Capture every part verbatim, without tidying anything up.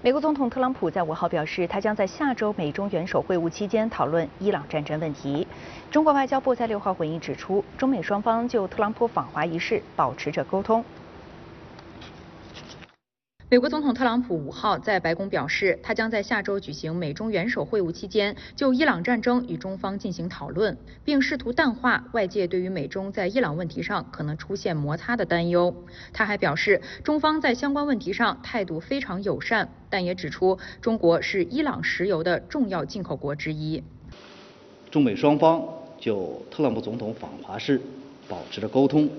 美国总统特朗普在五号表示，他将在下周美中元首会晤期间讨论伊朗战争问题。中国外交部在六号回应指出，中美双方就特朗普访华一事保持着沟通。 美国总统特朗普五号在白宫表示，他将在下周举行美中元首会晤期间就伊朗战争与中方进行讨论，并试图淡化外界对于美中在伊朗问题上可能出现摩擦的担忧。他还表示，中方在相关问题上态度非常友善，但也指出中国是伊朗石油的重要进口国之一。 中美双方就特朗普总统访华事保持着沟通。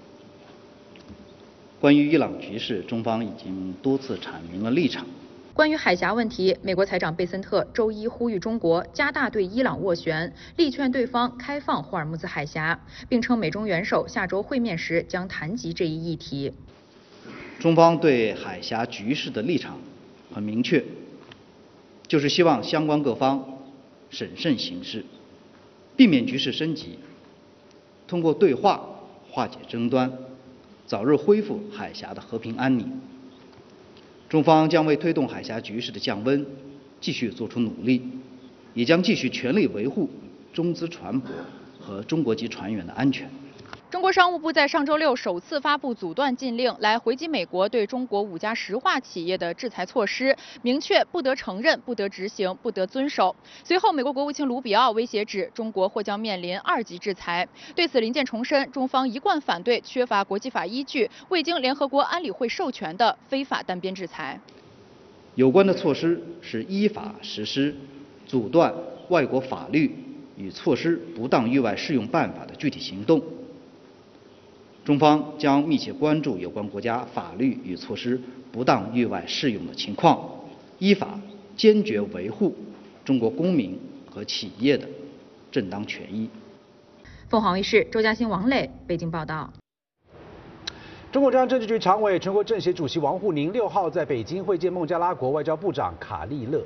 关于伊朗局势，中方已经多次阐明了立场。 关于海峡问题，美国财长贝森特周一呼吁中国加大对伊朗斡旋，力劝对方开放霍尔木兹海峡，并称美中元首下周会面时将谈及这一议题。 中方对海峡局势的立场很明确，就是希望相关各方审慎行事，避免局势升级，通过对话化解争端。 早日恢复海峡的和平安宁。中方将为推动海峡局势的降温，继续做出努力，也将继续全力维护中资船舶和中国籍船员的安全。 中国商务部在上周六首次发布阻断禁令，来回击美国对中国五家石化企业的制裁措施，明确不得承认、不得执行、不得遵守。随后，美国国务卿卢比奥威胁指，中国或将面临二级制裁。对此，林健重申，中方一贯反对缺乏国际法依据、未经联合国安理会授权的非法单边制裁。 有关的措施是依法实施阻断外国法律与措施不当域外适用办法的具体行动。 中方将密切关注有关国家法律与措施不当域外适用的情况，依法坚决维护中国公民和企业的正当权益。 凤凰卫视周嘉欣、王磊北京报道。 中共中央政治局常委、全国政协主席王沪宁六号在北京会见孟加拉国外交部长卡利勒。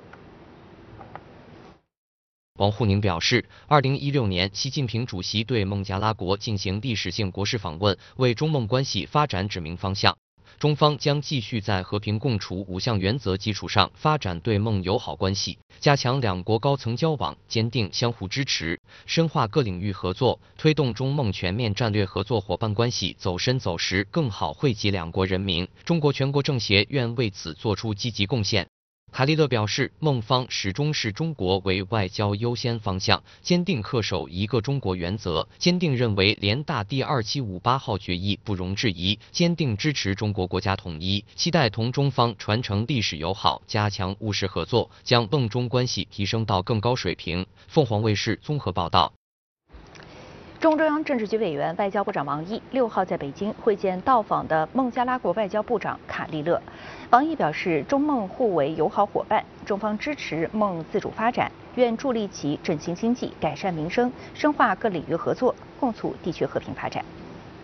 王沪宁表示，二零一六年，习近平主席对孟加拉国进行历史性国事访问，为中孟关系发展指明方向。中方将继续在和平共处五项原则基础上发展对孟友好关系，加强两国高层交往，坚定相互支持，深化各领域合作，推动中孟全面战略合作伙伴关系走深走实，更好惠及两国人民。中国全国政协愿为此作出积极贡献。 卡利勒表示，孟方始终视中国为外交优先方向，坚定恪守一个中国原则，坚定认为联大第二七五八号决议不容置疑，坚定支持中国国家统一，期待同中方传承历史友好，加强务实合作，将孟中关系提升到更高水平。凤凰卫视综合报道。 中中央政治局委员、外交部长王毅六号在北京会见到访的孟加拉国外交部长卡利勒。王毅表示，中孟互为友好伙伴，中方支持孟自主发展，愿助力其振兴经济、改善民生，深化各领域合作，共促地区和平发展。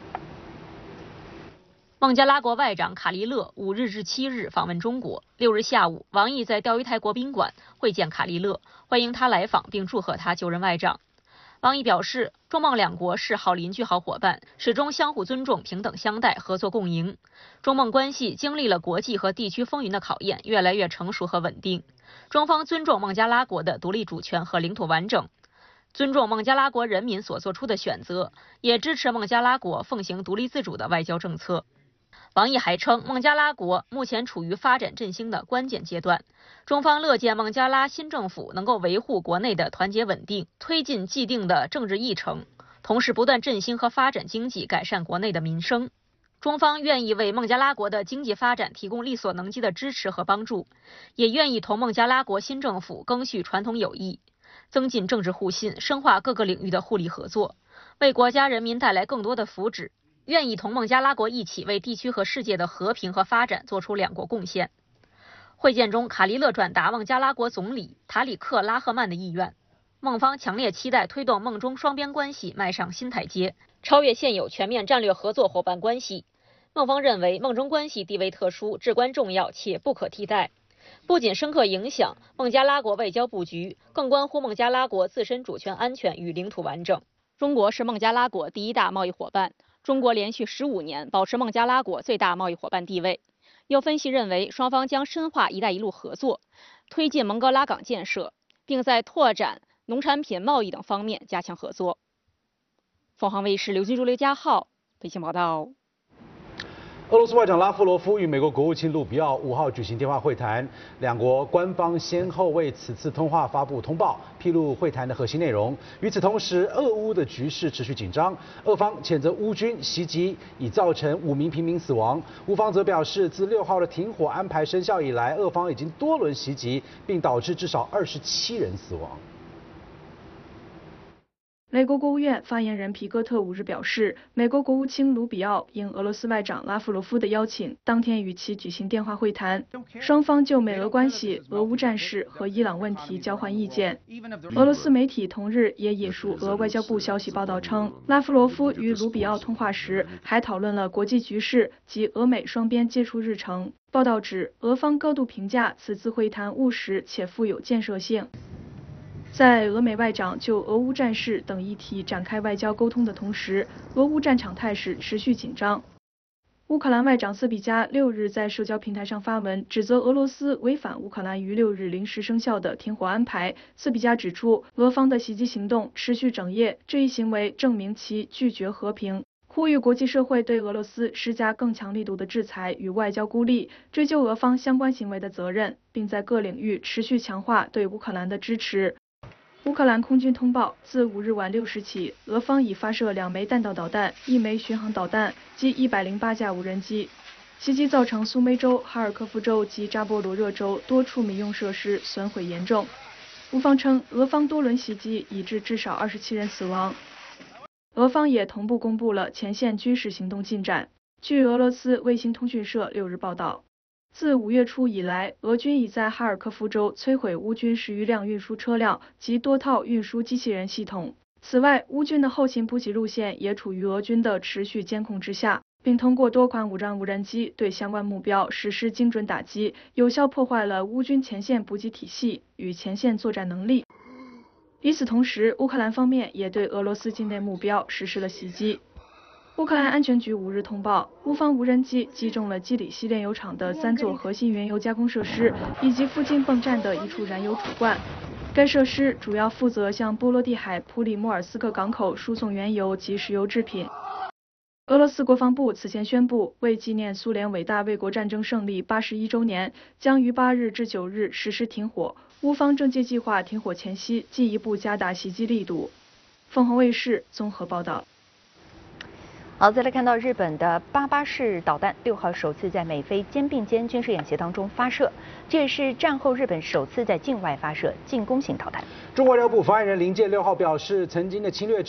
孟加拉国外长卡利勒五日至七日访问中国。六日下午，王毅在钓鱼台国宾馆会见卡利勒，欢迎他来访，并祝贺他就任外长。 王毅表示，中孟两国是好邻居、好伙伴，始终相互尊重、平等相待、合作共赢。中孟关系经历了国际和地区风云的考验，越来越成熟和稳定。中方尊重孟加拉国的独立主权和领土完整，尊重孟加拉国人民所做出的选择，也支持孟加拉国奉行独立自主的外交政策。 王毅还称，孟加拉国目前处于发展振兴的关键阶段，中方乐见孟加拉新政府能够维护国内的团结稳定，推进既定的政治议程，同时不断振兴和发展经济，改善国内的民生。中方愿意为孟加拉国的经济发展提供力所能及的支持和帮助，也愿意同孟加拉国新政府赓续传统友谊，增进政治互信，深化各个领域的互利合作，为国家人民带来更多的福祉。 愿意同孟加拉国一起为地区和世界的和平和发展做出两国贡献。会见中，卡利勒转达孟加拉国总理塔里克·拉赫曼的意愿，孟方强烈期待推动孟中双边关系迈上新台阶，超越现有全面战略合作伙伴关系。孟方认为，孟中关系地位特殊、至关重要且不可替代，不仅深刻影响孟加拉国外交布局，更关乎孟加拉国自身主权安全与领土完整。中国是孟加拉国第一大贸易伙伴。 中国连续十五年保持孟加拉国最大贸易伙伴地位。 有分析认为，双方将深化“一带一路”合作，推进蒙哥拉港建设，并在拓展农产品贸易等方面加强合作。凤凰卫视刘军珠、刘家浩北京报道。 俄罗斯外长拉夫罗夫与美国国务卿鲁比奥五号举行电话会谈，两国官方先后为此次通话发布通报，披露会谈的核心内容。与此同时，俄乌的局势持续紧张，俄方谴责乌军袭击已造成五名平民死亡，乌方则表示，自六号的停火安排生效以来，俄方已经多轮袭击，并导致至少二十七人死亡。 美国国务院发言人皮戈特五日表示，美国国务卿卢比奥应俄罗斯外长拉夫罗夫的邀请，当天与其举行电话会谈，双方就美俄关系、俄乌战事和伊朗问题交换意见。俄罗斯媒体同日也引述俄外交部消息报道称，拉夫罗夫与卢比奥通话时还讨论了国际局势及俄美双边接触日程。报道指，俄方高度评价此次会谈务实且富有建设性。在俄美外长就俄乌战事等议题展开外交沟通的同时，俄乌战场态势持续紧张。乌克兰外长斯比加六日在社交平台上发文，指责俄罗斯违反乌克兰于六日临时生效的停火安排。斯比加指出，俄方的袭击行动持续整夜，这一行为证明其拒绝和平，呼吁国际社会对俄罗斯施加更强力度的制裁与外交孤立，追究俄方相关行为的责任，并在各领域持续强化对乌克兰的支持。乌克兰空军通报，自五日晚六时起，俄方已发射两枚弹道导弹、一枚巡航导弹及一百零八架无人机。袭击造成苏梅州、哈尔科夫州及扎波罗热州多处民用设施损毁严重。乌方称，俄方多轮袭击已致至少二十七人死亡。俄方也同步公布了前线军事行动进展。据俄罗斯卫星通讯社六日报道，自五月初以来，俄军已在哈尔科夫州摧毁乌军十余辆运输车辆及多套运输机器人系统。此外，乌军的后勤补给路线也处于俄军的持续监控之下，并通过多款武装无人机对相关目标实施精准打击，有效破坏了乌军前线补给体系与前线作战能力。与此同时，乌克兰方面也对俄罗斯境内目标实施了袭击。乌克兰安全局五日通报，乌方无人机击中了基里希炼油厂的三座核心原油加工设施，以及附近泵站的一处燃油储罐。该设施主要负责向波罗的海普里莫尔斯克港口输送原油及石油制品。俄罗斯国防部此前宣布，为纪念苏联伟大卫国战争胜利八十一周年，将于八日至九日实施停火。乌方正借计划停火前夕进一步加大袭击力度。凤凰卫视综合报道。 好，再来看到日本的八八式导弹六号首次在美菲肩并肩军事演习当中发射，这也是战后日本首次在境外发射进攻型导弹。 中国外交部发言人林健六号表示，曾经的侵略